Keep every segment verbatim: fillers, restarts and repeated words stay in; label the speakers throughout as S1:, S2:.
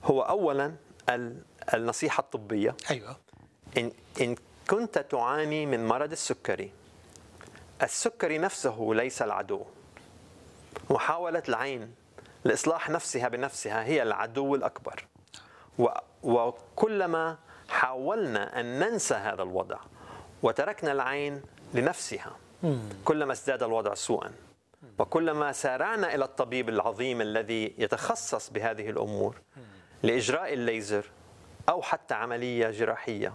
S1: هو أولا النصيحة الطبية.
S2: أيوة.
S1: إن, إن كنت تعاني من مرض السكري، السكري نفسه ليس العدو. محاولة العين لإصلاح نفسها بنفسها هي العدو الأكبر. وكلما حاولنا أن ننسى هذا الوضع وتركنا العين لنفسها كلما ازداد الوضع سوءا. وكلما سارعنا إلى الطبيب العظيم الذي يتخصص بهذه الأمور لإجراء الليزر أو حتى عملية جراحية،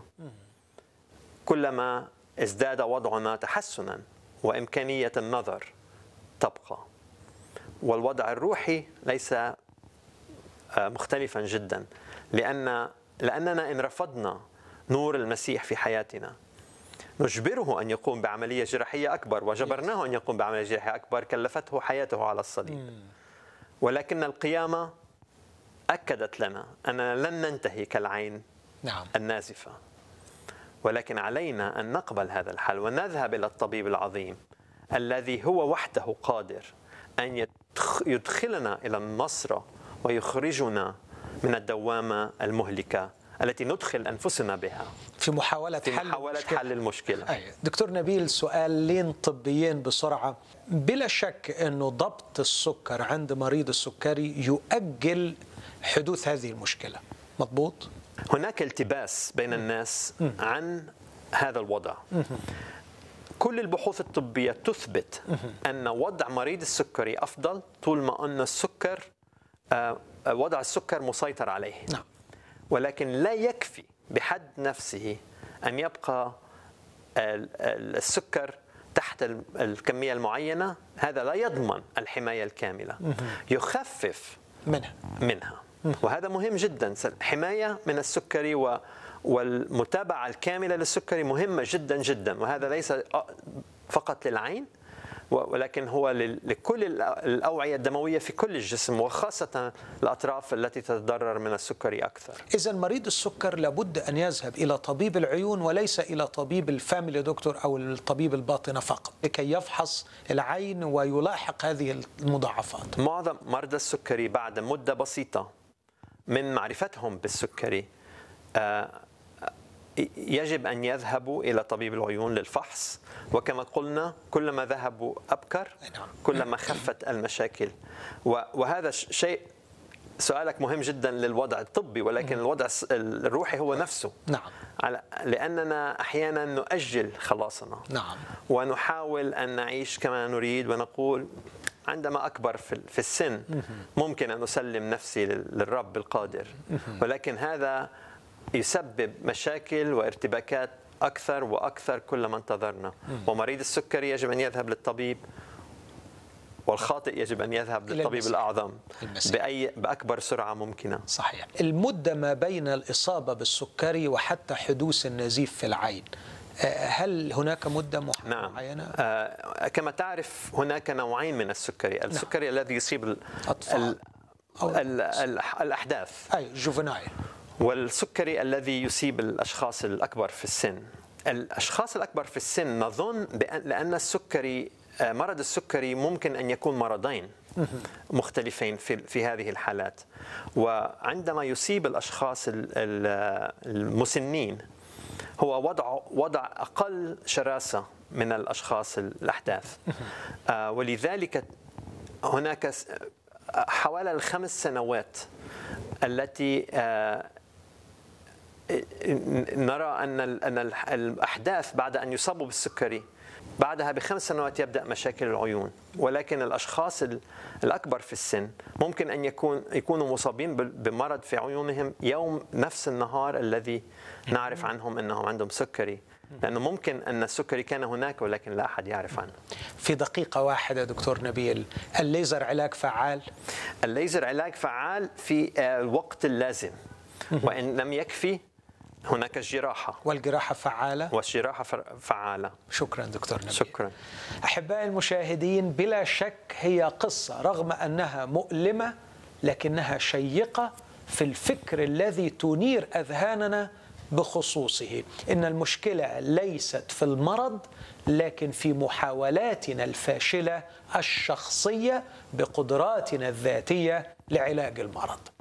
S1: كلما ازداد وضعنا تحسنا وإمكانية النظر تبقى. والوضع الروحي ليس مختلفا جدا، لأن لأننا إن رفضنا نور المسيح في حياتنا نجبره أن يقوم بعملية جراحية أكبر، وجبرناه أن يقوم بعملية جراحية أكبر كلفته حياته على الصليب. ولكن القيامة أكدت لنا أننا لن ننتهي كالعين
S2: نعم.
S1: النازفة، ولكن علينا أن نقبل هذا الحل ونذهب إلى الطبيب العظيم الذي هو وحده قادر أن يدخلنا إلى النصرة ويخرجنا من الدوامة المهلكة التي ندخل أنفسنا بها
S2: في محاولة,
S1: في
S2: حل,
S1: محاولة
S2: المشكلة.
S1: حل المشكلة.
S2: أي. دكتور نبيل، سؤالين طبيين بسرعة. بلا شك أنه ضبط السكر عند مريض السكري يؤجل حدوث هذه المشكلة، مضبوط؟
S1: هناك التباس بين الناس عن هذا الوضع. كل البحوث الطبية تثبت أن وضع مريض السكري أفضل طول ما أن السكر وضع السكر مسيطر عليه.
S2: نعم.
S1: ولكن لا يكفي بحد نفسه أن يبقى السكر تحت الكمية المعينة. هذا لا يضمن الحماية الكاملة، يخفف
S2: منها
S1: منها وهذا مهم جدا. حماية من السكري والمتابعة الكاملة للسكري مهمة جدا جدا، وهذا ليس فقط للعين ولكن هو لكل الأوعية الدموية في كل الجسم، وخاصة الأطراف التي تتضرر من السكري أكثر.
S2: إذن مريض السكر لابد أن يذهب إلى طبيب العيون وليس إلى طبيب الفاميلي دكتور أو الطبيب الباطنة فقط لكي يفحص العين ويلاحق هذه المضاعفات.
S1: معظم مرضى السكري بعد مدة بسيطة من معرفتهم بالسكري يجب أن يذهبوا إلى طبيب العيون للفحص، وكما قلنا كلما ذهبوا أبكر كلما خفت المشاكل. وهذا شيء، سؤالك مهم جدا للوضع الطبي، ولكن الوضع الروحي هو نفسه.
S2: نعم.
S1: لأننا أحيانا نؤجل خلاصنا.
S2: نعم.
S1: ونحاول أن نعيش كما نريد ونقول عندما أكبر في السن ممكن أن أسلم نفسي للرب القادر، ولكن هذا يسبب مشاكل وارتباكات أكثر وأكثر كلما انتظرنا. ومريض السكري يجب أن يذهب للطبيب، والخاطئ يجب أن يذهب للطبيب الأعظم بأي بأكبر سرعة ممكنة.
S2: صحيح. المدة ما بين الإصابة بالسكري وحتى حدوث النزيف في العين، هل هناك مدة معينة؟
S1: نعم. آه كما تعرف هناك نوعين من السكري. السكري نعم. الذي يصيب الأطفال أو ال ال الأحداث،
S2: أي جوفنايل،
S1: والسكري الذي يصيب الأشخاص الأكبر في السن. الأشخاص الأكبر في السن نظن بأن لأن السكري مرض السكري ممكن أن يكون مرضين مختلفين في في هذه الحالات. وعندما يصيب الأشخاص المسنين هو وضع وضع أقل شراسة من الأشخاص الأحداث، ولذلك هناك حوالي الخمس سنوات التي نرى أن أن الأحداث بعد أن يصابوا بالسكري بعدها بخمس سنوات يبدأ مشاكل العيون. ولكن الأشخاص الأكبر في السن ممكن أن يكون يكونوا مصابين بمرض في عيونهم يوم نفس النهار الذي نعرف عنهم أنهم عندهم سكري، لأنه ممكن أن السكري كان هناك ولكن لا أحد يعرف عنه.
S2: في دقيقة واحدة دكتور نبيل، الليزر علاج فعال؟
S1: الليزر علاج فعال في الوقت اللازم، وإن لم يكفي هناك الجراحة.
S2: والجراحة فعالة؟
S1: والجراحة فعالة.
S2: شكرا دكتور نبيل.
S1: شكرا.
S2: أحبائي المشاهدين، بلا شك هي قصة رغم أنها مؤلمة لكنها شيقة في الفكر الذي تنير أذهاننا بخصوصه. إن المشكلة ليست في المرض لكن في محاولاتنا الفاشلة الشخصية بقدراتنا الذاتية لعلاج المرض.